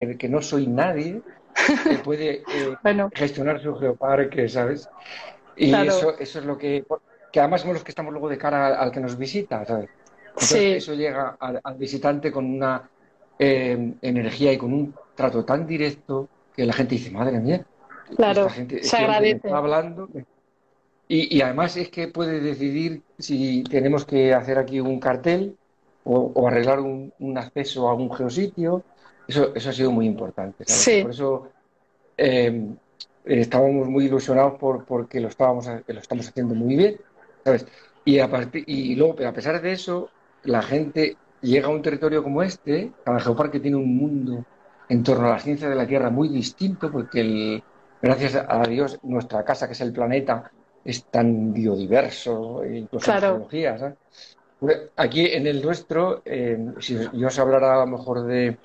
que no soy nadie, que puede Bueno, gestionar su geoparque, ¿sabes? Y claro, eso es lo que además somos los que estamos luego de cara al que nos visita, ¿sabes? Entonces, sí, eso llega al visitante con una energía y con un trato tan directo que la gente dice, madre mía, esta claro, gente, se este hombre me está agradece. hablando. Y además es que puede decidir si tenemos que hacer aquí un cartel o arreglar un acceso a un geositio. Eso ha sido muy importante, ¿sabes? Y por Sí, eso eh, estábamos muy ilusionados porque lo estamos haciendo muy bien, ¿sabes? Y luego, pero a pesar de eso, la gente llega a un territorio como este, cada geoparque tiene un mundo en torno a la ciencia de la Tierra muy distinto, porque gracias a Dios nuestra casa, que es el planeta, es tan biodiverso, incluso en claro, geología, ¿sabes? Aquí en el nuestro, si yo os hablara a lo mejor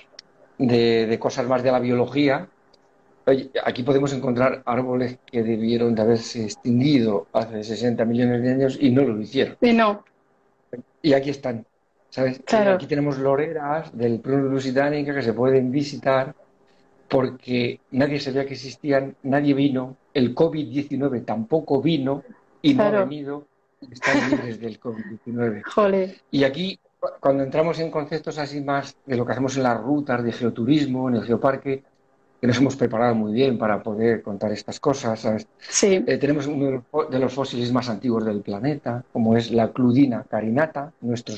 de cosas más de la biología. Oye, aquí podemos encontrar árboles que debieron de haberse extinguido hace 60 millones de años y no lo hicieron. y no, Y aquí están, ¿sabes? Aquí claro, tenemos loreras del Prunus lusitanica que se pueden visitar porque nadie sabía que existían, nadie vino, el COVID-19 tampoco vino y no ha claro, venido, están libres del COVID-19. jole, Y aquí, cuando entramos en conceptos así más de lo que hacemos en las rutas de geoturismo, en el geoparque, que nos hemos preparado muy bien para poder contar estas cosas, ¿sabes? sí, Tenemos uno de los fósiles más antiguos del planeta, como es la Cludina carinata.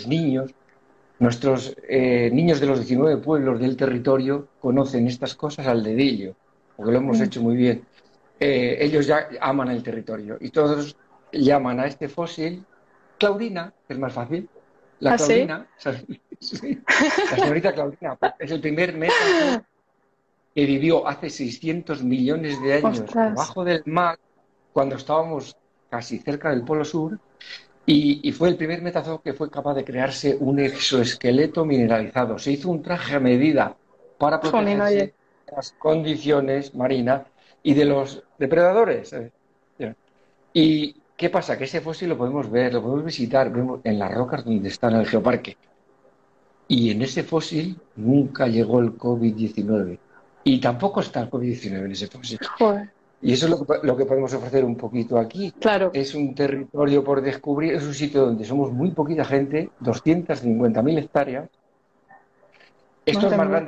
Nuestros niños de los 19 pueblos del territorio conocen estas cosas al dedillo, porque lo hemos mm, hecho muy bien. Ellos ya aman el territorio y todos llaman a este fósil Claudina, que es más fácil. La así, Claudina, ¿sabes? Sí. La señorita Claudina, es el primer métazo que vivió hace 600 millones de años ostras, debajo del mar, cuando estábamos casi cerca del Polo Sur, y fue el primer metazoo que fue capaz de crearse un exoesqueleto mineralizado. Se hizo un traje a medida para jolín, protegerse oye, de las condiciones marinas y de los depredadores. ¿Y qué pasa? Que ese fósil lo podemos ver, lo podemos visitar, vemos en las rocas donde está en el geoparque. Y en ese fósil nunca llegó el COVID-19. Y tampoco está el COVID-19 en ese fósil. joder, Y eso es lo que podemos ofrecer un poquito aquí. claro, Es un territorio por descubrir, es un sitio donde somos muy poquita gente, 250.000 hectáreas. Esto es madre más mía, grande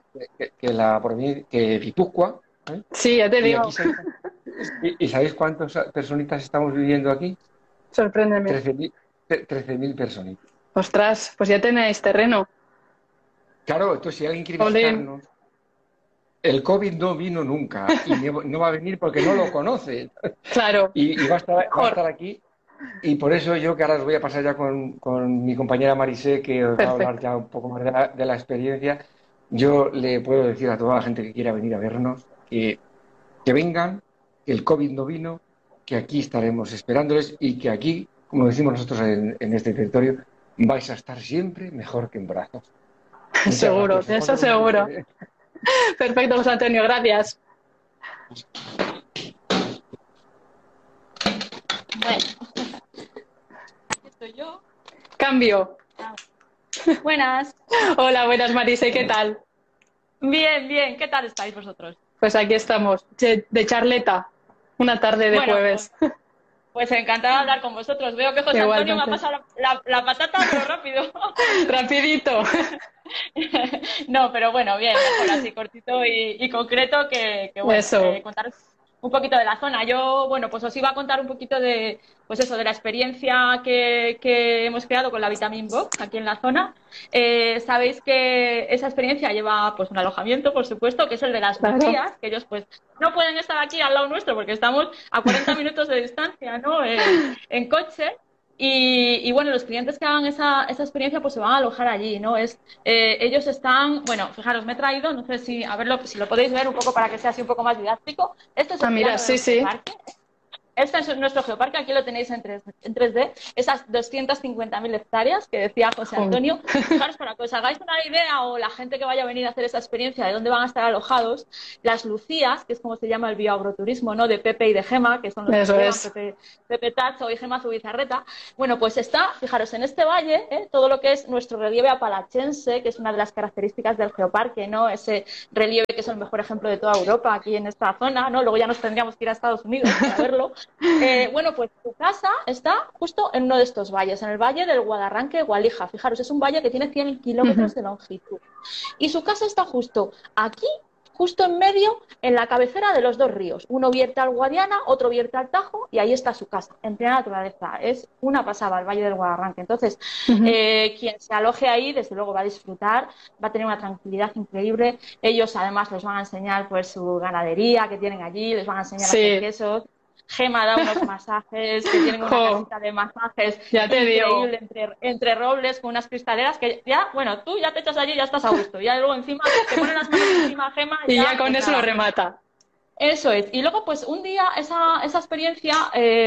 que Guipúzcoa, ¿eh? sí, ya te Y aquí digo, sabéis, y ¿sabéis cuántas personitas estamos viviendo aquí? sorpréndeme, 13.000 personitas. ostras, pues ya tenéis terreno, Claro, entonces si alguien quiere jolín, visitarnos, el COVID no vino nunca y no va a venir porque no lo conoce claro, y va a mejor, estar aquí. Y por eso yo que ahora os voy a pasar ya con mi compañera Marisé, que os va a hablar perfecto, ya un poco más de la experiencia, yo le puedo decir a toda la gente que quiera venir a vernos que vengan, que el COVID no vino, que aquí estaremos esperándoles y que aquí, como decimos nosotros en este territorio, vais a estar siempre mejor que en brazos. Muchas seguro, gracias. de Os eso paso con seguro, Marisé. perfecto, José Antonio, gracias. Bueno, estoy yo. Cambio. Ah, buenas. Hola, buenas, Marise, ¿qué tal? Bien, bien. ¿Qué tal estáis vosotros? Pues aquí estamos, de charleta, una tarde de Bueno, pues, jueves. pues encantada de hablar con vosotros. Veo que José Antonio me ha Igualmente. pasado la patata, pero rápido. Rapidito. No, pero bueno, bien, mejor así cortito y concreto que bueno, Eso. contaros un poquito de la zona. Yo, bueno, pues os iba a contar un poquito de, pues eso, de la experiencia que hemos creado con la Vitamin Box aquí en la zona. Sabéis que esa experiencia lleva pues un alojamiento, por supuesto, que es el de las Claro. bujías, que ellos pues no pueden estar aquí al lado nuestro porque estamos a 40 minutos de distancia, ¿no? En coche. Y bueno, los clientes que hagan esa experiencia pues se van a alojar allí, ¿no? Ellos están, bueno, fijaros, me he traído, no sé si, a verlo, si lo podéis ver un poco para que sea así un poco más didáctico. Esto es Ah, el mira, plano de sí, nuestro sí. parque. este es nuestro geoparque, aquí lo tenéis en 3D, esas 250.000 hectáreas que decía José Antonio. Fijaros, para que os hagáis una idea, o la gente que vaya a venir a hacer esa experiencia de dónde van a estar alojados, las Lucías, que es como se llama el bioagroturismo, ¿no? De Pepe y de Gema, que son los que llevan Pepe Tacho y Gema Zubizarreta. Bueno, pues está, fijaros, en este valle, todo lo que es nuestro relieve apalachense, que es una de las características del geoparque, ¿no? Ese relieve que es el mejor ejemplo de toda Europa, aquí en esta zona, ¿no? Luego ya nos tendríamos que ir a Estados Unidos para verlo. Bueno, pues tu casa está justo en uno de estos valles, en el valle del Guadarranque-Gualija. Fijaros, es un valle que tiene 100 kilómetros de longitud. Y su casa está justo aquí, justo en medio, en la cabecera de los dos ríos. Uno vierte al Guadiana, otro vierte al Tajo, y ahí está su casa, en plena naturaleza. Es una pasada el Valle del Guadarranque. Entonces, quien se aloje ahí, desde luego va a disfrutar, va a tener una tranquilidad increíble. Ellos, además, les van a enseñar pues su ganadería que tienen allí, les van a enseñar a hacer quesos. Gema da unos masajes, que tienen una casita de masajes increíble entre robles, con unas cristaleras que ya, bueno, tú ya te echas allí y ya estás a gusto. Ya luego encima te ponen las manos encima, Gema. Y ya con eso lo remata. Eso es. Y luego, pues, un día esa experiencia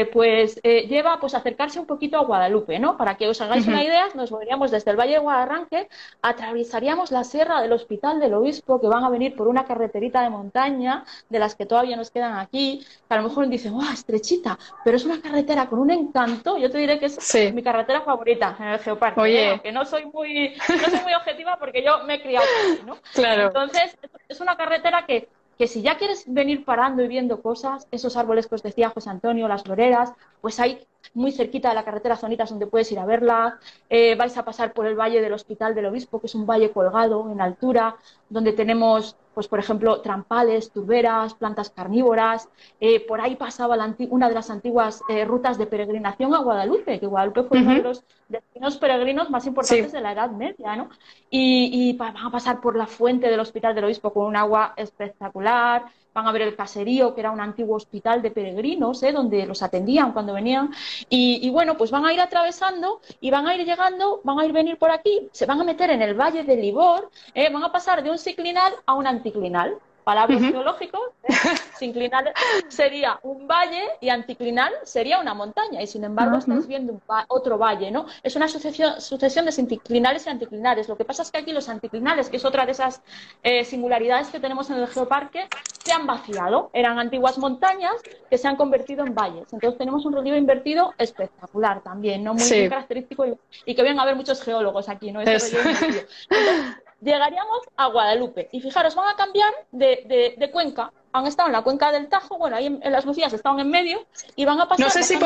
lleva pues a acercarse un poquito a Guadalupe, ¿no? Para que os hagáis una idea, nos moveríamos desde el Valle de Guadarranque, atravesaríamos la sierra del Hospital del Obispo, que van a venir por una carreterita de montaña, de las que todavía nos quedan aquí, que a lo mejor dicen, ¡oh, estrechita! Pero es una carretera con un encanto. Yo te diré que es mi carretera favorita en el geoparque. Oye. Que no soy muy objetiva porque yo me he criado así, ¿no? Claro. Entonces, es una carretera que si ya quieres venir parando y viendo cosas, esos árboles que os decía José Antonio, las floreras, pues hay muy cerquita de la carretera zonitas donde puedes ir a verlas. Vais a pasar por el Valle del Hospital del Obispo, que es un valle colgado en altura, donde tenemos, pues por ejemplo, trampales, turberas, plantas carnívoras. Por ahí pasaba una de las antiguas rutas de peregrinación a Guadalupe, que Guadalupe fue uno de los destinos peregrinos más importantes de la Edad Media, ¿no? Y van a pasar por la fuente del Hospital del Obispo con un agua espectacular. Van a ver el caserío, que era un antiguo hospital de peregrinos, donde los atendían cuando venían. Y bueno, pues van a ir atravesando y van a ir llegando, van a venir por aquí, se van a meter en el Valle de Libor, van a pasar de un sinclinal a un anticlinal. Palabras geológicos, sinclinal sería un valle y anticlinal sería una montaña, y sin embargo estáis viendo otro valle, ¿no? Es una sucesión de sinclinales y anticlinales. Lo que pasa es que aquí los anticlinales, que es otra de esas singularidades que tenemos en el geoparque, se han vaciado. Eran antiguas montañas que se han convertido en valles. Entonces tenemos un relieve invertido espectacular también, ¿no? Muy característico, y que vienen a ver muchos geólogos aquí, ¿no? Este relieve invertido. Entonces, llegaríamos a Guadalupe y fijaros, van a cambiar de cuenca. Han estado en la cuenca del Tajo, bueno, ahí en las Lucías estaban en medio y van a pasar. No sé si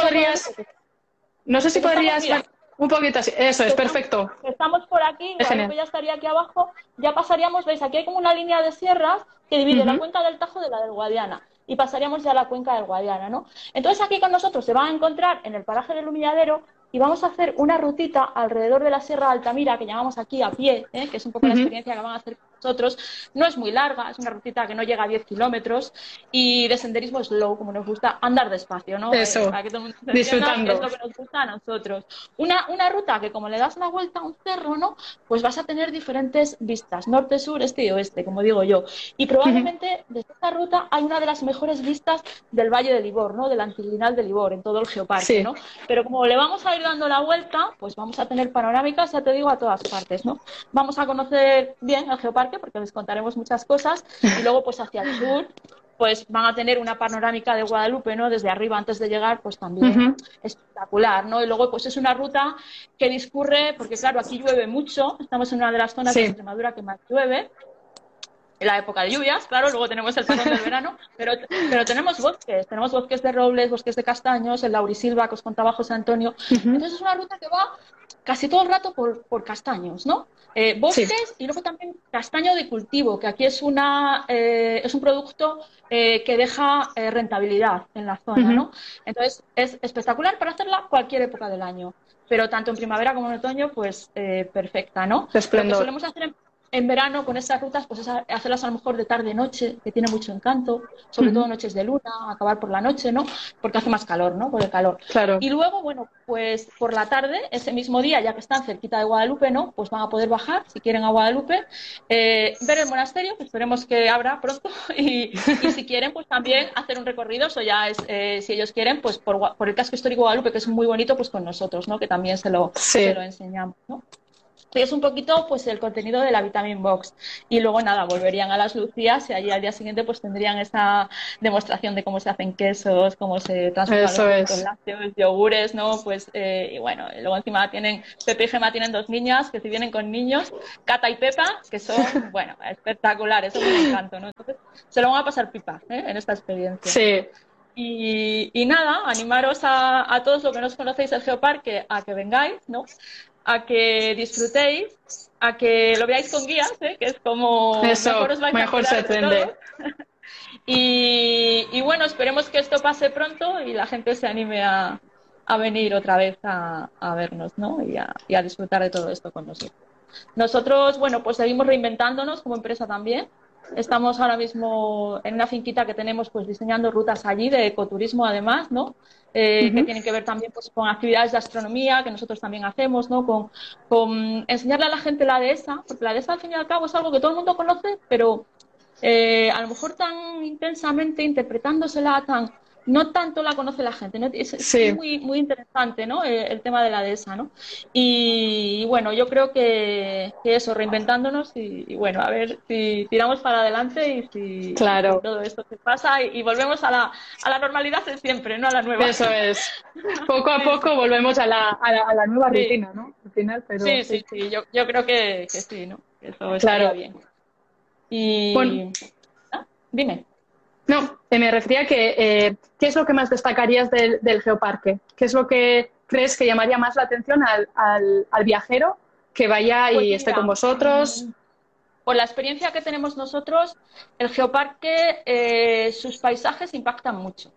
podrías un poquito así. Eso es, perfecto. Estamos por aquí, Guadalupe ya estaría aquí abajo, ya pasaríamos, veis, aquí hay como una línea de sierras que divide la cuenca del Tajo de la del Guadiana. Y pasaríamos ya a la cuenca del Guadiana, ¿no? Entonces aquí con nosotros se van a encontrar en el paraje del Humilladero, y vamos a hacer una rutita alrededor de la Sierra de Altamira, que llamamos aquí a pie, que es un poco la experiencia que van a hacer con nosotros. No es muy larga, es una rutita que no llega a 10 kilómetros, y de senderismo slow, como nos gusta, andar despacio, ¿no? Eso, para que todo el mundo disfrutando. Es lo que nos gusta a nosotros. Una ruta que, como le das una vuelta a un cerro, ¿no? Pues vas a tener diferentes vistas, norte, sur, este y oeste, como digo yo. Y probablemente desde esta ruta hay una de las mejores vistas del Valle de Libor, ¿no? Del anticlinal de Libor, en todo el geoparque, ¿no? Pero como le vamos a ir dando la vuelta, pues vamos a tener panorámicas, ya te digo, a todas partes, ¿no? Vamos a conocer bien el geoparque porque les contaremos muchas cosas, y luego pues hacia el sur pues van a tener una panorámica de Guadalupe, ¿no? Desde arriba antes de llegar, pues también espectacular, ¿no? Y luego pues es una ruta que discurre, porque claro, aquí llueve mucho, estamos en una de las zonas de Extremadura que más llueve, en la época de lluvias, claro, luego tenemos el parón del verano, pero tenemos bosques de robles, bosques de castaños, el laurisilva que os contaba José Antonio. Entonces es una ruta que va casi todo el rato por castaños, ¿no? Bosques y luego también castaño de cultivo, que aquí es un producto que deja rentabilidad en la zona, ¿no? Entonces es espectacular para hacerla cualquier época del año, pero tanto en primavera como en otoño, pues perfecta, ¿no? Esplendor. Lo que solemos hacer en verano con estas rutas, pues es hacerlas a lo mejor de tarde-noche, que tiene mucho encanto, sobre todo noches de luna, acabar por la noche, ¿no? Porque hace más calor, ¿no? Por el calor. Claro. Y luego, bueno, pues por la tarde, ese mismo día, ya que están cerquita de Guadalupe, ¿no? Pues van a poder bajar, si quieren, a Guadalupe, ver el monasterio, que esperemos que abra pronto, y si quieren, pues también hacer un recorrido, eso ya es, si ellos quieren, pues por el casco histórico de Guadalupe, que es muy bonito, pues con nosotros, ¿no? Que también se lo enseñamos, ¿no? Y es un poquito pues el contenido de la Vitamin Box. Y luego nada, volverían a las Lucías y allí al día siguiente pues tendrían esa demostración de cómo se hacen quesos, cómo se transforman los productos lácteos, yogures, ¿no? Pues y bueno, luego encima tienen, Pepe y Gemma tienen 2 niñas que si vienen con niños, Cata y Pepa, que son, bueno, espectaculares, son un encanto, ¿no? Entonces se lo van a pasar pipa, en esta experiencia. Sí. Y nada, animaros a todos los que no os conocéis el Geoparque a que vengáis, ¿no? A que disfrutéis, a que lo veáis con guías, que es como mejor se entiende. Y bueno, esperemos que esto pase pronto y la gente se anime a venir otra vez a vernos, ¿no? Y a disfrutar de todo esto con nosotros. Nosotros, bueno, pues seguimos reinventándonos como empresa también. Estamos ahora mismo en una finquita que tenemos pues diseñando rutas allí de ecoturismo además, ¿no? Que tienen que ver también pues con actividades de astronomía que nosotros también hacemos, ¿no? Con enseñarle a la gente la dehesa, porque la dehesa al fin y al cabo es algo que todo el mundo conoce, pero a lo mejor tan intensamente interpretándosela no tanto la conoce la gente, ¿no? Es muy, muy interesante, ¿no? El tema de la dehesa, ¿no? Y bueno, yo creo que eso, reinventándonos y bueno, a ver si tiramos para adelante y si todo esto se pasa y volvemos a la normalidad de siempre, no a la nueva. Eso es. Poco a poco volvemos a la nueva rutina, ¿no? Al final, pero... Sí. Yo creo que sí, ¿no? Eso estaría bien. Y... Bueno. Dime. No, me refería a que ¿qué es lo que más destacarías del Geoparque? ¿Qué es lo que crees que llamaría más la atención al viajero que vaya y esté con vosotros? Por la experiencia que tenemos nosotros, el Geoparque, sus paisajes impactan mucho.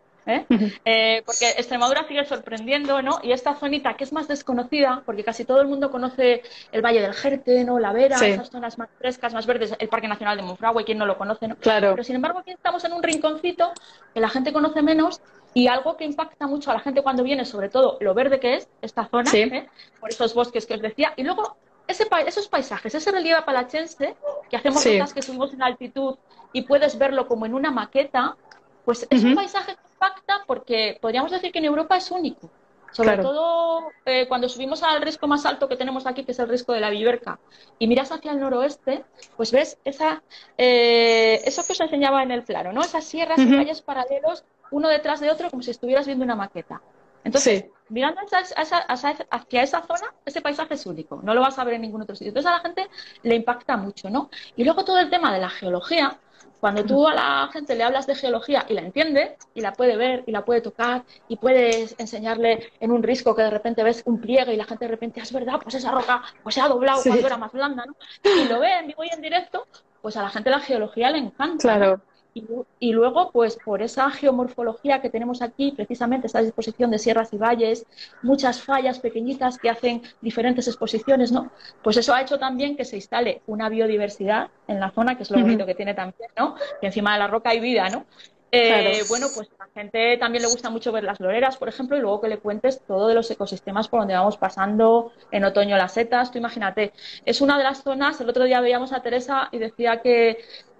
Porque Extremadura sigue sorprendiendo, ¿no? Y esta zonita que es más desconocida, porque casi todo el mundo conoce el Valle del Jerte, ¿no? La Vera, esas zonas más frescas, más verdes, el Parque Nacional de Monfragüe, ¿quién no lo conoce, no? Claro. Pero sin embargo aquí estamos en un rinconcito que la gente conoce menos y algo que impacta mucho a la gente cuando viene, sobre todo lo verde que es esta zona, por esos bosques que os decía, y luego esos paisajes, ese relieve apalachense, que hacemos rutas que subimos en altitud y puedes verlo como en una maqueta, pues es un paisaje que impacta porque podríamos decir que en Europa es único. Sobre todo cuando subimos al risco más alto que tenemos aquí, que es el risco de la Viverca, y miras hacia el noroeste, pues ves eso que os enseñaba en el plano, ¿no? Esas sierras y valles paralelos, uno detrás de otro, como si estuvieras viendo una maqueta. Entonces, mirando hacia esa zona, ese paisaje es único, no lo vas a ver en ningún otro sitio. Entonces a la gente le impacta mucho, ¿no? Y luego todo el tema de la geología. Cuando tú a la gente le hablas de geología y la entiende, y la puede ver, y la puede tocar, y puedes enseñarle en un risco que de repente ves un pliegue y la gente de repente, es verdad, pues esa roca pues se ha doblado cuando era más blanda, ¿no? Y lo ve en vivo y en directo, pues a la gente la geología le encanta. Claro. Y luego, pues por esa geomorfología que tenemos aquí, precisamente esta disposición de sierras y valles, muchas fallas pequeñitas que hacen diferentes exposiciones, ¿no? Pues eso ha hecho también que se instale una biodiversidad en la zona, que es lo bonito que tiene también, ¿no? Que encima de la roca hay vida, ¿no? Bueno, pues a la gente también le gusta mucho ver las loreras, por ejemplo, y luego que le cuentes todo de los ecosistemas por donde vamos pasando, en otoño las setas, tú imagínate, es una de las zonas, el otro día veíamos a Teresa y decía que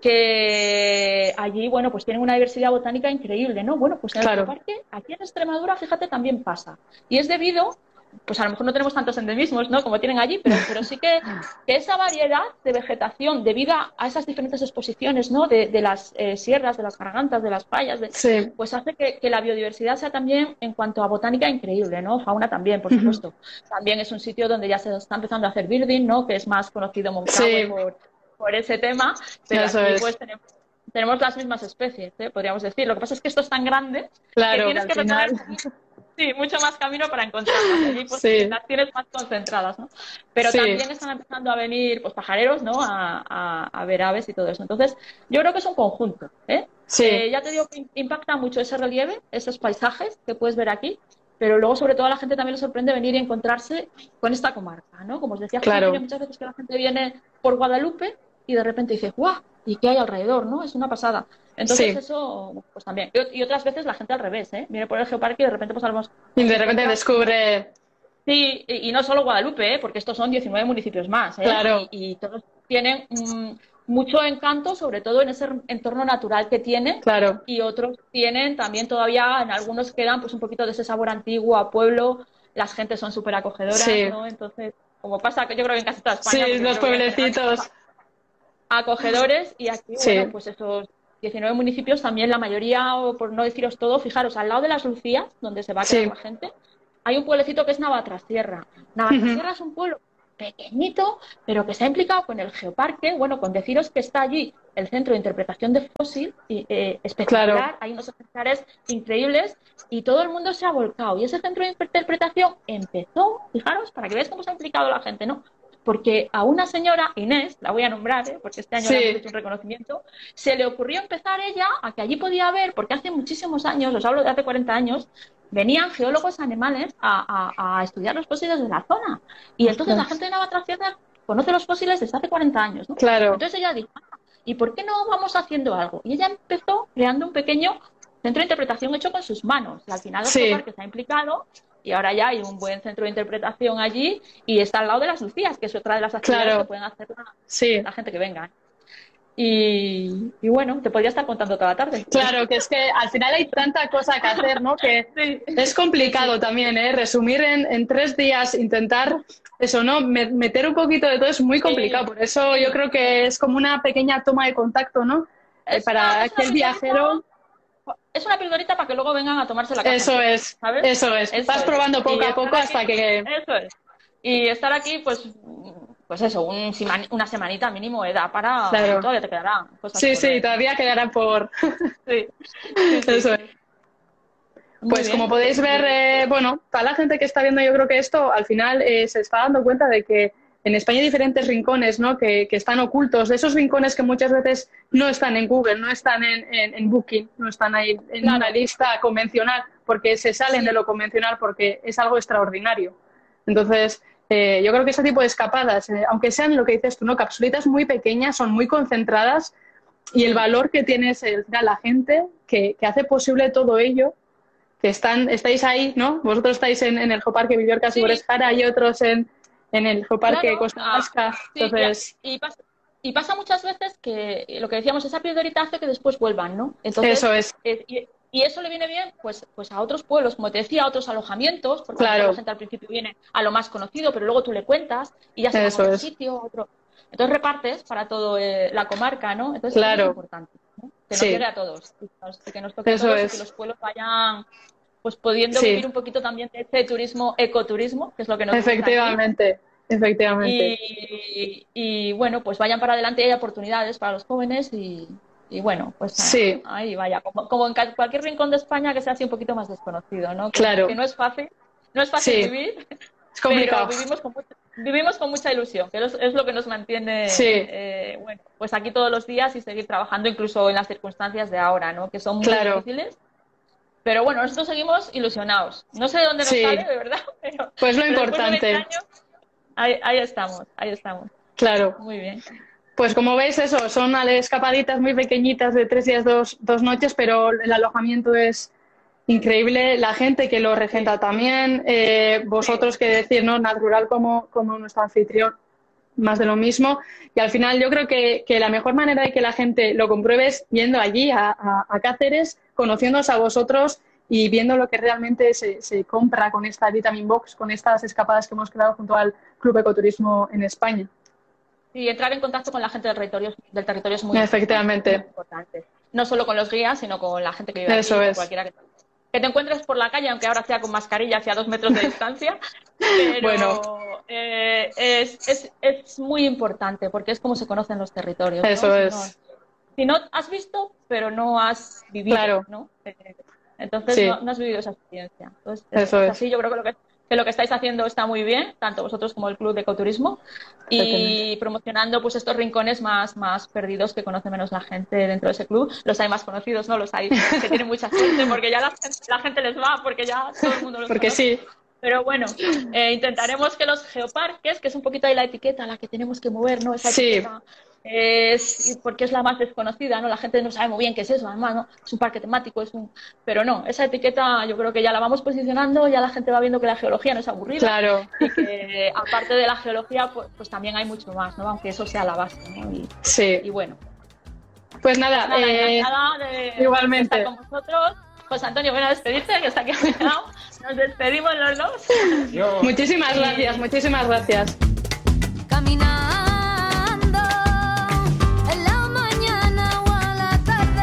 allí, bueno, pues tienen una diversidad botánica increíble, ¿no? Bueno, pues en el parque, aquí en Extremadura, fíjate, también pasa. Y es debido, pues a lo mejor no tenemos tantos endemismos, ¿no? Como tienen allí, pero sí que esa variedad de vegetación, debido a esas diferentes exposiciones, ¿no? De las sierras, de las gargantas, de las fallas, pues hace que la biodiversidad sea también, en cuanto a botánica, increíble, ¿no? Fauna también, por supuesto. También es un sitio donde ya se está empezando a hacer birding, ¿no? Que es más conocido Monfragüe por ese tema, pero aquí pues tenemos las mismas especies, podríamos decir. Lo que pasa es que esto es tan grande que tienes que recorrer mucho más camino para encontrarlas. Allí pues las tienes más concentradas, ¿no? Pero también están empezando a venir pues pajareros, ¿no? A ver aves y todo eso. Entonces, yo creo que es un conjunto, ya te digo que impacta mucho ese relieve, esos paisajes que puedes ver aquí. pero luego sobre todo a la gente también le sorprende venir y encontrarse con esta comarca, ¿no? Como os decía, Claro. muchas veces que la gente viene por Guadalupe y de repente dice, ¡guau! ¿Y qué hay alrededor, no? Es una pasada. Entonces Sí. eso, pues también. Y otras veces la gente al revés, ¿eh? Viene por el Geoparque y de repente pues Y de repente descubre... Sí, y no solo Guadalupe, ¿eh? Porque estos son 19 municipios más, ¿eh? Claro. Y todos tienen mucho encanto, sobre todo en ese entorno natural que tienen. Claro. Y otros tienen también todavía, en algunos quedan pues un poquito de ese sabor antiguo a pueblo, las gentes son súper acogedoras, Sí. ¿no? Entonces, como pasa que yo creo que en casi toda España. Sí, los pueblecitos. Acogedores, y aquí, Sí. bueno, pues esos 19 municipios también, la mayoría, o por no deciros todo, fijaros, al lado de las Lucías, donde se va a quedar Sí. la gente, hay un pueblecito que es Navatrasierra. Navatrasierra es un pueblo pequeñito, pero que se ha implicado con el Geoparque. Bueno, con deciros que está allí el Centro de Interpretación de Fósil, espectacular, Claro. hay unos ejemplares increíbles y todo el mundo se ha volcado. Y ese Centro de Interpretación empezó, fijaros, para que veáis cómo se ha implicado la gente, ¿no? Porque a una señora, Inés, la voy a nombrar, porque este año Sí. le hemos hecho un reconocimiento, se le ocurrió empezar ella a que allí podía haber, porque hace muchísimos años, os hablo de hace 40 años, venían geólogos alemanes a estudiar los fósiles de la zona. Y entonces la gente de Navatrasierra conoce los fósiles desde hace 40 años, ¿no? Claro. Entonces ella dijo, ¿y por qué no vamos haciendo algo? Y ella empezó creando un pequeño centro de interpretación hecho con sus manos. Y al final el Sí. Geoparque se ha implicado y ahora ya hay un buen centro de interpretación allí y está al lado de las Lucías, que es otra de las actividades Claro. que pueden hacer Sí. la gente que venga. Y bueno, te podría estar contando toda la tarde. Claro, que es que al final hay tanta cosa que hacer, ¿no? Que Sí. es complicado también, ¿eh? Resumir en 3 días, intentar eso, ¿no? Meter un poquito de todo es muy complicado. Por eso yo creo que es como una pequeña toma de contacto, ¿no? Para que el viajero... Es una pildorita para que luego vengan a tomarse la casa. Eso es, ¿sabes? eso es. Eso Vas es. probando poco Y a poco estar hasta aquí- que... Eso es. Y estar aquí, pues eso, una semanita mínimo da para... Claro. Todavía te quedará cosas Sí, por sí, ver. todavía quedará por... Sí. Eso es. Muy Pues bien. como podéis ver, bueno, para la gente que está viendo, yo creo que esto al final se está dando cuenta de que en España hay diferentes rincones, ¿no? que están ocultos, de esos rincones que muchas veces no están en Google, no están en Booking, no están ahí en Claro. una lista convencional, porque se salen Sí. de lo convencional porque es algo extraordinario. Entonces, yo creo que ese tipo de escapadas, aunque sean lo que dices tú, ¿no? Capsulitas muy pequeñas, son muy concentradas, y el valor que tiene es la gente que hace posible todo ello, que estáis ahí, ¿no? Vosotros estáis en el Geoparque Villorca Sí. Sigüenza y otros en el Geoparque Claro. Costa Vasca. Sí, Entonces, y pasa muchas veces que lo que decíamos, esa pildorita hace que después vuelvan, ¿no? Entonces, eso es. Y eso le viene bien pues a otros pueblos, como te decía, a otros alojamientos, porque a lo Claro. mejor la gente al principio viene a lo más conocido, pero luego tú le cuentas y ya se va a Eso otro es. sitio, a otro. Entonces repartes para todo la comarca, ¿no? Entonces Claro. eso es importante, ¿no? Que nos Sí. llegue a todos, y que nos toque Eso a todos y es. que los pueblos vayan pues pudiendo Sí. vivir un poquito también de este turismo, ecoturismo, que es lo que nos gusta aquí. Efectivamente, efectivamente. Y bueno, pues vayan para adelante, hay oportunidades para los jóvenes y bueno, pues Sí. ahí vaya, como en cualquier rincón de España que sea así un poquito más desconocido, ¿no? Claro. Que no es fácil Sí. vivir, Es complicado. pero vivimos con mucha ilusión, que es lo que nos mantiene, Sí. bueno, pues aquí todos los días y seguir trabajando incluso en las circunstancias de ahora, ¿no? Que son muy Claro. difíciles. Pero bueno, nosotros seguimos ilusionados. No sé de dónde nos Sí. sale, de verdad, pero Pues lo pero después de 20 importante. años, ahí estamos. Claro. Muy bien. Pues como veis, eso, son escapaditas muy pequeñitas de 3 días, 2 noches, pero el alojamiento es increíble, la gente que lo regenta también, vosotros que decir, ¿no? Natural como nuestro anfitrión, más de lo mismo. Y al final yo creo que la mejor manera de que la gente lo compruebe es yendo allí a Cáceres, conociéndoos a vosotros y viendo lo que realmente se compra con esta Vitamin Box, con estas escapadas que hemos creado junto al Club Ecoturismo en España. Y entrar en contacto con la gente del territorio es muy Efectivamente. importante. No solo con los guías, sino con la gente que vive Eso aquí, es. cualquiera que te encuentres por la calle, aunque ahora sea con mascarilla hacia 2 metros de distancia. Pero Bueno. es muy importante porque es como se conocen los territorios, ¿no? Eso es. Si no has visto, pero no has vivido, Claro. ¿no? Entonces Sí. no has vivido esa experiencia. Entonces, Eso es. así yo creo que que lo que estáis haciendo está muy bien, tanto vosotros como el Club de Ecoturismo, y promocionando pues estos rincones más perdidos que conoce menos la gente dentro de ese club. Los hay más conocidos, ¿no? Los hay que tienen mucha suerte porque ya la gente les va, porque ya todo el mundo los porque conoce. Sí. Pero bueno, intentaremos que los geoparques, que es un poquito ahí la etiqueta a la que tenemos que mover, ¿no? Esa etiqueta es porque es la más desconocida, ¿no? La gente no sabe muy bien qué es eso, además, ¿no? Es un parque temático, pero no, esa etiqueta yo creo que ya la vamos posicionando, ya la gente va viendo que la geología no es aburrida. Claro. Y que aparte de la geología, pues también hay mucho más, ¿no? Aunque eso sea la base, ¿no? Y bueno. Pues nada, encantada de igualmente. estar con vosotros. José Antonio, ven a despedirte, que está aquí a mi lado. Nos despedimos los dos. Muchísimas gracias. Caminando en la mañana o a la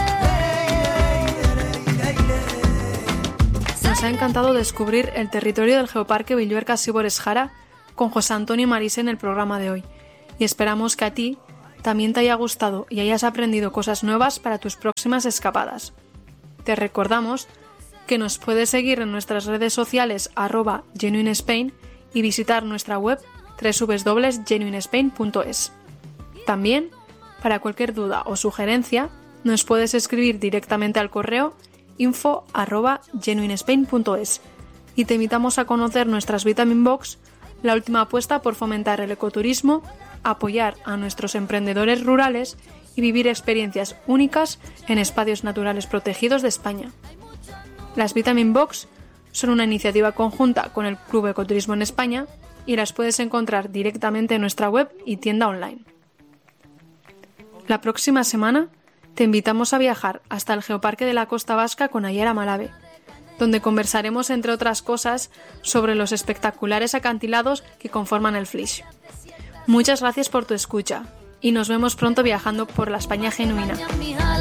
tarde. Nos ha encantado descubrir el territorio del Geoparque Villuerca-Sibores Jara con José Antonio y Marise en el programa de hoy. Y esperamos que a ti también te haya gustado y hayas aprendido cosas nuevas para tus próximas escapadas. Te recordamos que nos puedes seguir en nuestras redes sociales @genuinespain y visitar nuestra web www.genuinespain.es. También, para cualquier duda o sugerencia, nos puedes escribir directamente al correo info@genuinespain.es y te invitamos a conocer nuestras Vitamin Box, la última apuesta por fomentar el ecoturismo, apoyar a nuestros emprendedores rurales y vivir experiencias únicas en espacios naturales protegidos de España. Las Vitamin Box son una iniciativa conjunta con el Club Ecoturismo en España y las puedes encontrar directamente en nuestra web y tienda online. La próxima semana te invitamos a viajar hasta el Geoparque de la Costa Vasca con Ayara Malave, donde conversaremos, entre otras cosas, sobre los espectaculares acantilados que conforman el Flix. Muchas gracias por tu escucha y nos vemos pronto viajando por la España genuina.